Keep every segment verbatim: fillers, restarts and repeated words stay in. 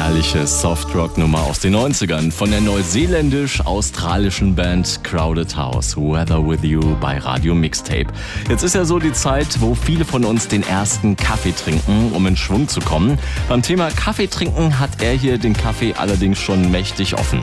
herrliche Softrock-Nummer aus den neunzigern von der neuseeländisch-australischen Band Crowded House, Weather With You bei Radio Mixtape. Jetzt ist ja so die Zeit, wo viele von uns den ersten Kaffee trinken, um in Schwung zu kommen. Beim Thema Kaffee trinken hat er hier den Kaffee allerdings schon mächtig offen.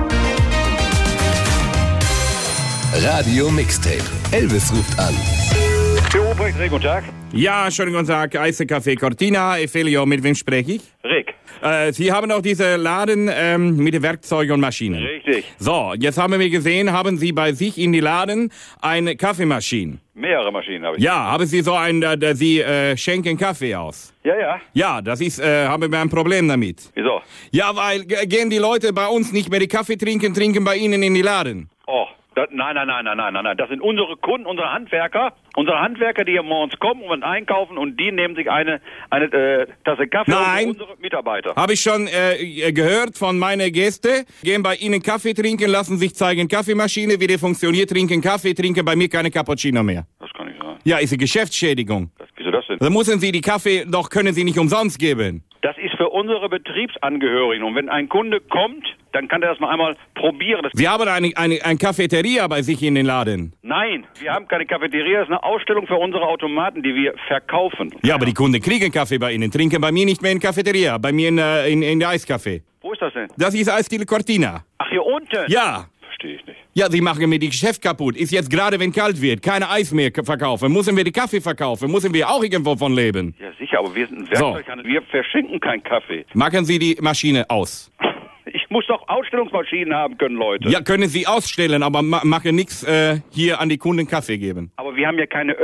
Radio Mixtape. Elvis ruft an. Rick, guten Tag. Ja, schönen guten Tag. Eiscafé Cortina, Efelio, mit wem spreche ich? Rick. Äh, Sie haben auch diese Laden ähm, mit den Werkzeugen und Maschinen. Richtig. So, jetzt haben wir gesehen, haben Sie bei sich in die Laden eine Kaffeemaschine? Mehrere Maschinen habe ich. Ja, haben Sie so ein, äh, Sie äh, schenken Kaffee aus? Ja, ja. Ja, das ist, äh, haben wir ein Problem damit. Wieso? Ja, weil g- gehen die Leute bei uns nicht mehr die Kaffee trinken, trinken bei Ihnen in die Laden. Oh, das, nein, nein, nein, nein, nein, nein, nein. Das sind unsere Kunden, unsere Handwerker. Unsere Handwerker, die hier morgens kommen und einkaufen und die nehmen sich eine, eine äh, Tasse Kaffee Nein. und unsere Mitarbeiter. Habe ich schon äh, gehört von meinen Gästen. Gehen bei Ihnen Kaffee trinken, lassen sich zeigen Kaffeemaschine, wie die funktioniert, trinken Kaffee, trinken bei mir keine Cappuccino mehr. Das kann nicht sein. Ja, ist eine Geschäftsschädigung. Das, wieso das denn? Dann müssen Sie die Kaffee, doch können Sie nicht umsonst geben. Das ist für unsere Betriebsangehörigen. Und wenn ein Kunde kommt, dann kann der das mal einmal probieren. Das Sie haben eine, eine, eine Cafeteria bei sich in den Laden. Nein, wir haben keine Cafeteria. Das ist eine Ausstellung für unsere Automaten, die wir verkaufen. Ja, aber die Kunden kriegen Kaffee bei Ihnen, trinken bei mir nicht mehr in Cafeteria, bei mir in, äh, in, in der Eiscafé. Wo ist das denn? Das ist Eisdiele Cortina. Ach, hier unten? Ja. Verstehe ich nicht. Ja, Sie machen mir die Geschäft kaputt. Ist jetzt gerade, wenn kalt wird, keine Eis mehr k- verkaufen. Müssen wir die Kaffee verkaufen? Müssen wir auch irgendwo von leben? Ja, sicher, aber wir sind ein Werkzeughandel. Wir verschenken keinen Kaffee. Machen Sie die Maschine aus. Ich muss doch Ausstellungsmaschinen haben können, Leute. Ja, können Sie ausstellen, aber ma- machen nichts äh, hier an die Kunden Kaffee geben. Aber wir haben ja keine